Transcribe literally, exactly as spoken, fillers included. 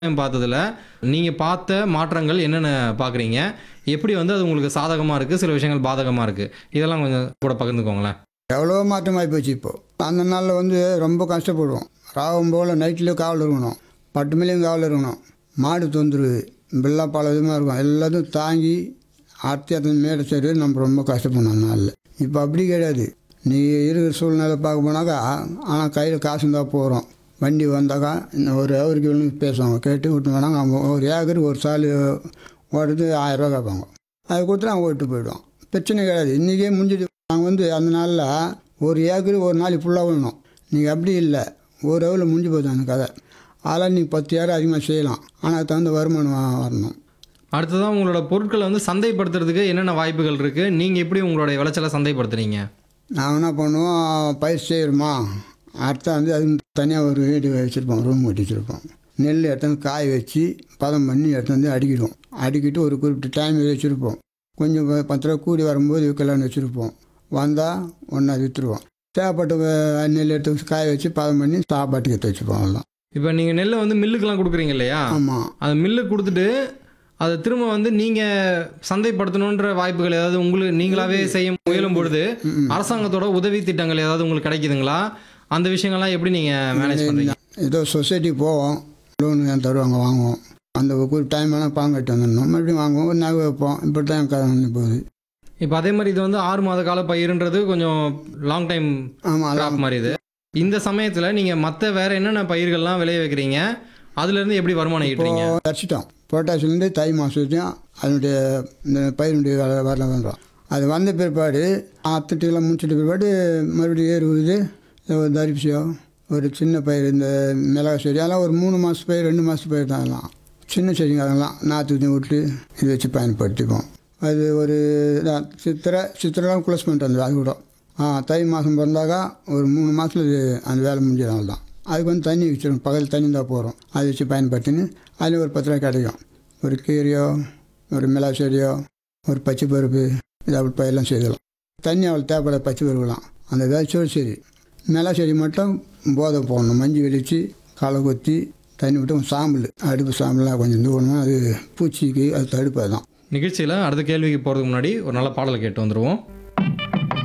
பார்த்ததுல, நீங்க பார்த்த மாற்றங்கள் என்னென்ன பார்க்குறீங்க? எப்படி வந்து அது உங்களுக்கு சாதகமா இருக்கு, சில விஷயங்கள் பாதகமா இருக்கு. இதெல்லாம் கொஞ்சம் கூட பகிர்ந்துக்கோங்களேன். எவ்வளோ மாற்றமாகி போச்சு இப்போ. அந்த நாளில் வந்து ரொம்ப கஷ்டப்படுவோம். ராவும் போல் நைட்லேயும் காவல் இருக்கணும், பத்து மணிலையும் காவல் இருக்கணும். மாடு தொந்தரவு இப்படிலாம் பல விதமாக இருக்கும். எல்லாத்தையும் தாங்கி அறுத்து அத்தனை மேடை சரி நம்ம ரொம்ப கஷ்டப்படணும் அந்த நாளில். இப்போ அப்படி கிடையாது. நீ இருக்கிற சூழ்நிலை பார்க்க போனாக்கா, ஆனால் கையில் காசு இருந்தால் போகிறோம். வண்டி வந்தாக்கா இன்னும் ஒரு ஹவருக்கு இவ்வளோ பேசுவாங்க, கேட்டு விட்டு வேணாங்க. அவங்க ஒரு ஏக்கருக்கு ஒரு சால் ஓட்டுறது ஆயிரரூவா கேட்பாங்க. அதை கொடுத்து நாங்கள் ஓட்டு போயிடுவோம். பிரச்சனை கிடையாது. இன்றைக்கே முடிஞ்சிட்டு நாங்கள் வந்து அந்த நாளில் ஒரு ஏக்கரு ஒரு நாளைக்கு ஃபுல்லாக விடணும். நீங்கள் அப்படி இல்லை, ஒரு ஹவரில் முடிஞ்சு போகுது அந்த கதை. அதெல்லாம் நீங்கள் பத்து ஏக்கர் அதிகமாக செய்யலாம், ஆனால் தகுந்த வருமானம் வரணும். அடுத்ததான் உங்களோட பொருட்கள வந்து சந்தைப்படுத்துறதுக்கு என்னென்ன வாய்ப்புகள் இருக்கு? நீங்க எப்படி உங்களுடைய விளைச்சல சந்தைப்படுத்துறீங்க? நாங்கள் என்ன பண்ணுவோம், பயிர் செய்கிறோமா, அடுத்த வந்து அதுக்கு தனியாக ஒரு வீடு வச்சுருப்போம், ரூம் கட்டி வச்சுருப்போம். நெல் எடுத்து வந்து காய வச்சு பதம் பண்ணி எடுத்து வந்து அடிக்கிடுவோம். அடிக்கிட்டு ஒரு குறிப்பிட்ட டைம் வச்சுருப்போம். கொஞ்சம் ப- பத்து ரூபா கூடி வரும்போது விற்கலான்னு வச்சுருப்போம். வந்தால் ஒன்றா விற்றுருவோம். தேவைப்பட்ட வ- நெல் எடுத்து வச்சு காய வச்சு பதம் பண்ணி சாப்பாட்டுக்கு எடுத்து வச்சுப்போம். அவ்வளோதான். இப்ப நீங்க நெல்ல வந்து மில்லுக்கெல்லாம் குடுக்குறீங்க இல்லையா? ஆமாம். அந்த மில்லுக்கு குடுத்துட்டு, அத திரும்ப வந்து நீங்க சந்தைப்படுத்தணுன்ற வாய்ப்புகள் ஏதாவது உங்களுக்கு நீங்களாவே செய்ய முயலும் பொழுது, அரசாங்கத்தோட உதவி திட்டங்கள் ஏதாவது உங்களுக்கு கிடைக்குதுங்களா? அந்த விஷயங்கள்லாம் எப்படி நீங்க மேனேஜ் பண்றீங்க? ஏதோ சொசைட்டி போவோம், லோனு தருவாங்க, வாங்குவோம். அந்த ஒரு டைம் வேணால் பணம் கட்டி வந்துடணும், மறுபடியும் வாங்குவோம், ஒரு நகை வைப்போம். இப்படி தான் கதை போகுது. இப்ப அதே மாதிரி இது வந்து ஆறு மாத கால பயிருன்றது கொஞ்சம் லாங் டைம் ஆமாம். கிராப் மாதிரி இது. இந்த சமயத்துல நீங்க மத்த வேற என்னென்ன பயிர்கள்லாம் விளைய வைக்கிறீங்க? அதுல இருந்து எப்படி வருமானம் ஈட்டுறீங்க? இப்போ தரிச்சிட்டோம். புரட்டாசிலேருந்து தை மாதம் வரைக்கும் அதனுடைய இந்த பயிருடைய வேலை வரல வந்துடும். அது வந்த பிற்பாடு அத்தட்டிலாம் முடிச்சிட்ட பிற்பாடு மறுபடியும் ஏறு உழுது ஒரு தரிசியோ ஒரு சின்ன பயிர், இந்த மிளகா செடி, அதெல்லாம் ஒரு மூணு மாதத்து பயிர், ரெண்டு மாதத்து பயிர் தான். அதெல்லாம் சின்ன செடிங்க, அதெல்லாம் நாற்று ஊற்றி விட்டு இது வச்சு பயன்படுத்திப்போம். அது ஒரு இதான் சித்திரை சித்திரைலாம் க்ளோஸ் பண்ணிட்டு வந்தது. அது கூட ஆ தை மாதம் பிறந்தாக்கா ஒரு மூணு மாதத்தில் இது அந்த வேலை முடிஞ்சதுனால தான். அதுக்கு வந்து தண்ணி வச்சிடும், பகல் தண்ணி தான் போகிறோம். அதை வச்சு பயன்படுத்தின்னு அதில் ஒரு பத்து ரூபா கிடைக்கும். ஒரு கீரையோ ஒரு மிளகா செடியோ ஒரு பச்சை பருப்பு இது அப்படி பயிரெலாம் செய்யலாம். தண்ணி அவ்வளோ தேவைப்படாத பச்சை பருப்புலாம். அந்த விதைச்சோடு சரி. மிளகா செடி மட்டும் போதை போடணும், மஞ்சள் வெடித்து களை கொத்தி தண்ணி விட்டு சாம்பல், அடுப்பு சாம்பல்லாம் கொஞ்சம் தூவணும். அது பூச்சிக்கு அது தடுப்பு. தான் நிகழ்ச்சியில அடுத்த கேள்விக்கு போறதுக்கு முன்னாடி ஒரு நல்ல பாடலை கேட்டு வந்துருவோம்.